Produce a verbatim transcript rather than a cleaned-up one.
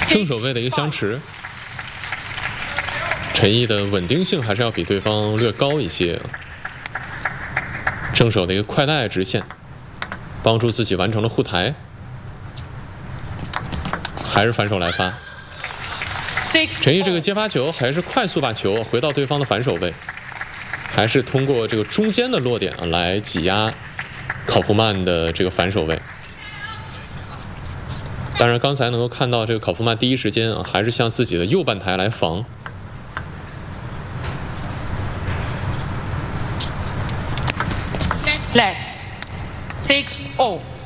正手位的一个相持，陈毅的稳定性还是要比对方略高一些。正手的一个快带直线，帮助自己完成了护台，还是反手来发。陈毅这个接发球还是快速把球回到对方的反手位，还是通过这个中间的落点啊来挤压考夫曼的这个反手位。当然，刚才能够看到这个考夫曼第一时间啊，还是向自己的右半台来防。 Let six oh。